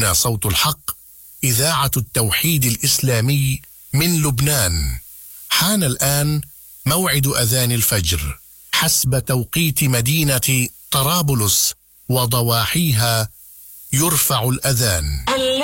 هنا صوت الحق، إذاعة التوحيد الإسلامي من لبنان. حان الآن موعد أذان الفجر حسب توقيت مدينة طرابلس وضواحيها. يرفع الأذان.